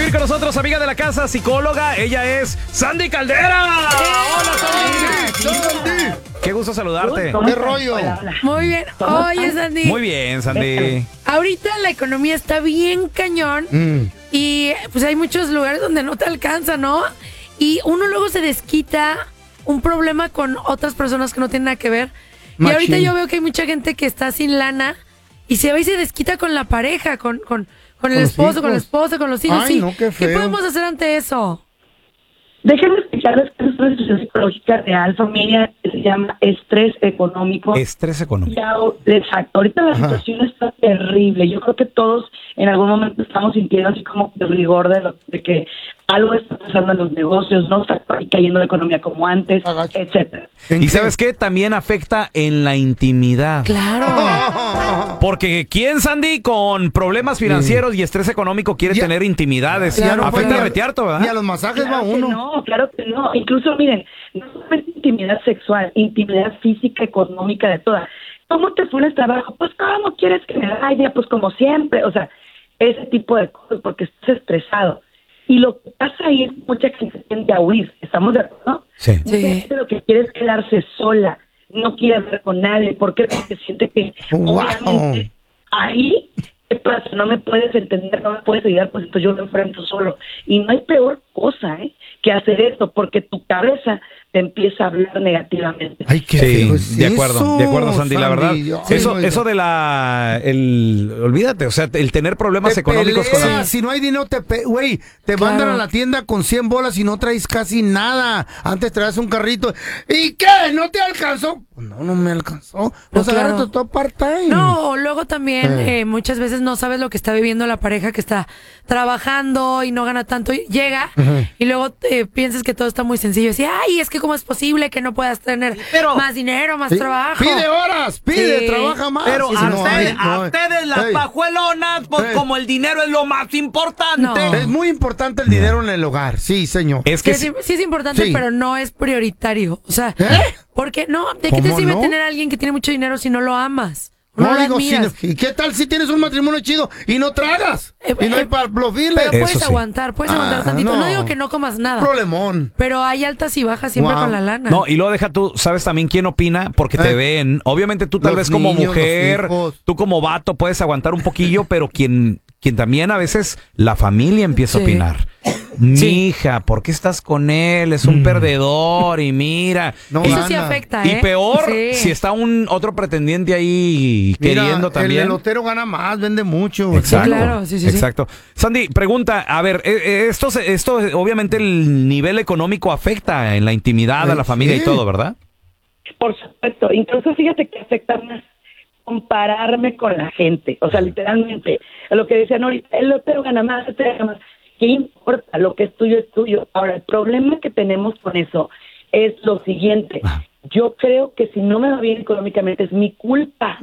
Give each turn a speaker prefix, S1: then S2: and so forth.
S1: recibir con nosotros, amiga de la casa, psicóloga. Ella es Sandy Caldera. ¡Hola, Sandy! Qué gusto saludarte.
S2: ¿Qué rollo?
S3: Hola. Muy bien. Oye, Sandy.
S1: Muy bien, Sandy.
S3: Ahorita la economía está bien cañón y pues hay muchos lugares donde no te alcanza, ¿no? Y uno luego se desquita un problema con otras personas que no tienen nada que ver. Machín. Y ahorita yo veo que hay mucha gente que está sin lana y se va y se desquita con la pareja, con el esposo, hijos. Con la esposa, con los hijos.
S2: Ay,
S3: sí.
S2: no, qué feo.
S3: ¿Qué podemos hacer ante eso?
S4: Déjenme explicarles que es una situación psicológica real, familia, que se llama estrés económico.
S1: Estrés económico.
S4: Exacto. Ahorita la situación está terrible. Yo creo que todos en algún momento estamos sintiendo así como el rigor de que algo está pasando en los negocios, no está cayendo la economía como antes, etcétera.
S1: ¿Y sabes qué? También afecta en la intimidad.
S3: Claro.
S1: Porque ¿quién, Sandy, con problemas financieros y estrés económico quiere tener intimidades?
S2: Claro,
S1: afecta a Retiarto, ¿verdad?
S2: Y a los masajes va uno.
S4: Claro que no. Incluso, miren, no solamente intimidad sexual, intimidad física, económica, de toda. ¿Cómo te fue el trabajo? Pues, ¿cómo quieres que me vaya? Pues, como siempre. O sea, ese tipo de cosas, porque estás estresado. Y lo que pasa ahí es que mucha gente tiende a huir. ¿Estamos de acuerdo?
S1: Sí.
S4: Mucha gente lo que quiere es quedarse sola. No quiere hablar con nadie. ¿Por qué? Porque siente que, obviamente, ahí, ¿qué pasa? No me puedes entender, no me puedes ayudar, pues entonces yo me enfrento solo. Y no hay peor cosa, que hacer eso, porque tu cabeza te empieza a hablar negativamente.
S2: Ay, qué feo es
S1: de acuerdo, Sandy, la verdad.
S2: Ay,
S1: Eso de olvídate, o sea, el tener problemas económicos con la...
S2: Si no hay dinero, te mandan a la tienda con 100 bolas y no traes casi nada. Antes traes un carrito. ¿Y qué? ¿No te alcanzó? No me alcanzó. Pues agarra todo part-time.
S3: No, luego también muchas veces no sabes lo que está viviendo la pareja que está trabajando y no gana tanto. Y llega y luego piensas que todo está muy sencillo. Así, ay, es que cómo es posible que no puedas tener más dinero, más trabajo.
S2: Pide horas, trabaja más.
S5: Pero a ustedes las pajuelonas, pues como el dinero es lo más importante.
S3: No.
S2: Es muy importante el dinero en el hogar, sí, señor.
S1: Es que
S3: sí es importante, pero no es prioritario. O sea, porque no, ¿de qué te sirve tener a alguien que tiene mucho dinero si no lo amas?
S2: No digo, ¿y qué tal si tienes un matrimonio chido y no tragas? Y no hay para los biles.
S3: Pero puedes aguantar tantito. No digo que no comas nada.
S2: Problemón.
S3: Pero hay altas y bajas siempre con la lana.
S1: No, y luego deja tú, ¿sabes también quién opina? Porque te ven. Obviamente tú tal vez como mujer, tú como vato puedes aguantar un poquillo, pero quien también a veces la familia empieza a opinar. Mija, ¿por qué estás con él? Es un perdedor y mira.
S3: Eso sí afecta,
S1: Y peor, si está otro pretendiente ahí queriendo también.
S2: El elotero gana más, vende mucho.
S1: Exacto,
S3: sí, claro, sí.
S1: Exacto. Sandy, pregunta, a ver, esto obviamente el nivel económico afecta en la intimidad a la familia y todo, ¿verdad?
S4: Por supuesto. Incluso fíjate que afecta más compararme con la gente. O sea, literalmente, lo que decían ahorita, el elotero gana más, ¿qué importa? Lo que es tuyo es tuyo. Ahora, el problema que tenemos con eso es lo siguiente. Yo creo que si no me va bien económicamente es mi culpa.